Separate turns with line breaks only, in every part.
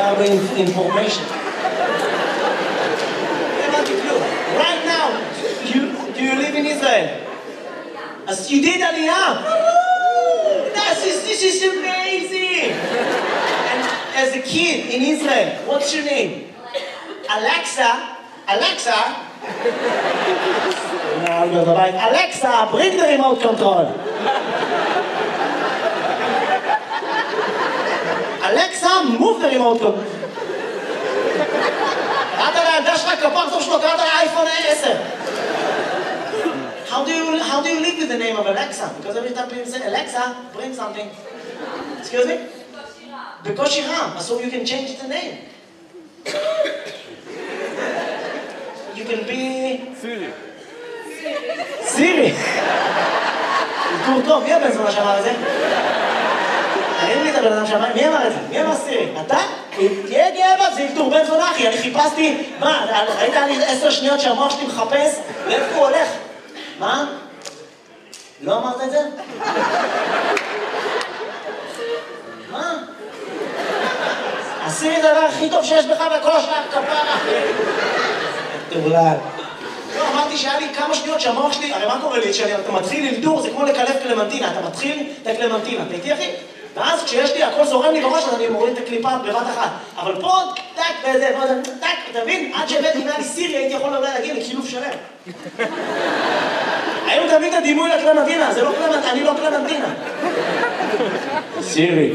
הרבה information. Right now, do you live in Israel? אז you did עלייה. This is amazing. And as a kid in Israel, what's your name? Alexa. Alexa, bring the remote control. Alexa, move the remote control. קראת לילדה שלך כפרצוף שלו, קראת לאייפון 10. How do you live with the name of Alexa? Because every time people say, Alexa, bring something. Excuse me? בקושי רם. So you can change the name. You can be... סירי. טור טוב, מי הבן זונה שאמר את זה? אין לי את הבן אדם שאמר, מי אמר את זה? מי אמר סירי? אתה? תהיה גאה בה, זה ילתור בן זונה אחי, אני חיפשתי, מה, ראית לי 10 שניות שהמוח שלי מחפש? לאיפה הוא הולך? מה? לא אמרת את זה? מה? הסירי זה הדבר הכי טוב שיש בך וכל השאר כפרה. תאולל. לא, אמרתי שהיה לי כמה שניות שהמוח שלי, הרי מה קורה לי? כשאתה מתחיל ללדור, זה כמו לקלף קלמנטינה, אתה מתחיל את הקלמנטינה, אתה איתי אחי? ואז כשיש לי, הכל זורם לי בראש, אז אני מוריד את הקליפה בבת אחת. אבל פה, טק וזה, טק, אתה מבין? עד שהבאתי אם היה לי סירי, הייתי יכול אולי להגיע לקילוף שלם. היום תמיד את הדימוי לקלמנטינה, זה לא קלמנטינה, אני לא קלמנטינה. סירי.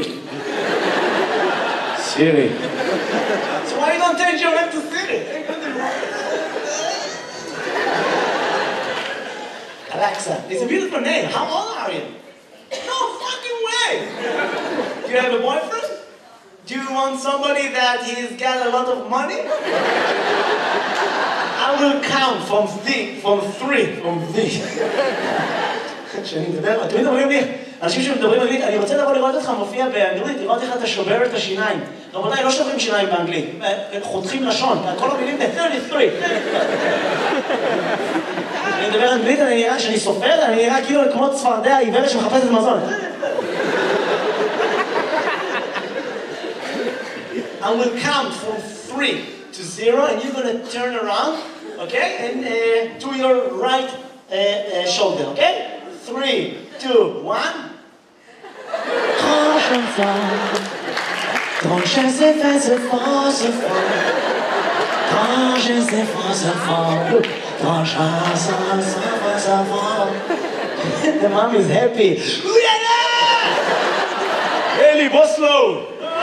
סירי. So why you don't change your name to Siri? Alexa, it's a beautiful name. How old are you? No fucking way! Do you have a boyfriend? Do you want somebody that he's got a lot of money? I will count from three. שאני מדבר, תמיד אומרים לי, אנשים שמדברים אנגלית, אני רוצה לבוא לראות אותך מופיע באנגלית, לראות איך אתה שובר את השיניים. רבותיי, לא שוברים שיניים באנגלית, חותכים לשון, כל המילים זה 33. אני מדבר אנגלית, אני נראה שאני סופר, אני נראה כאילו כמו צפרדע עיוורת שמחפשת מזון. I will count from 3 to 0 and you're going to turn around, okay? And to your right shoulder, okay? 3, 2, 1. Grand chanson, grand chanson, c'est fort, c'est fort. Grand chanson, c'est fort. Grand chanson, c'est fort. The mom is happy. אלי, בוא סלואו.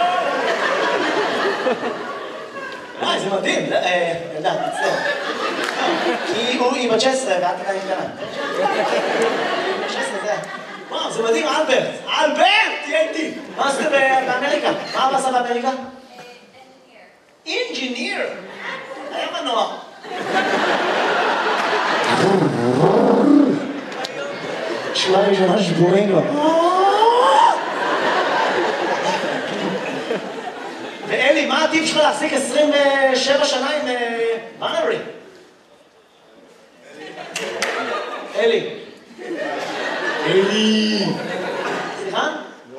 זה מדהים. ילדה, תצטער. כי היא בת 16 ואת עדיין קטנה. 16 זה. וואו, זה מדהים, אלברט. אלברט! תהיה איתי. מה עשית באמריקה? מה אבא עשה באמריקה? אינג'יניר. היה מנוע. שורה ראשונה שבורים לו. ואלי, מה הטיפ שלך להחזיק 27 שנה עם בנרי? אלי. אלי. סליחה?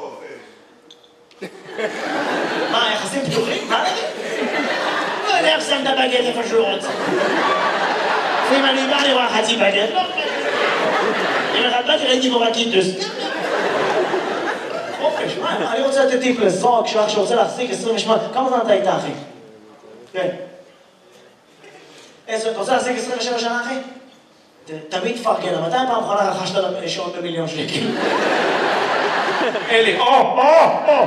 מה, יחסים פתוחים? מה נגיד? לא יודע איך שם את הבגט איפה שהוא רוצה. אם אני בא לראות חצי בגט, לא חצי. אם אחד באתי ראיתי בו רקיטוס. חופש, מה? אני רוצה לתת טיפ לזרוק, שלך שרוצה להחזיק 28. כמה זמן אתה איתה, אחי? כן. אתה רוצה להחזיק 27 שנה, אחי? תמיד תפרגן, מתי פעם אחרונה רכשת שעון ב1,000,000 שקל? אלי, או!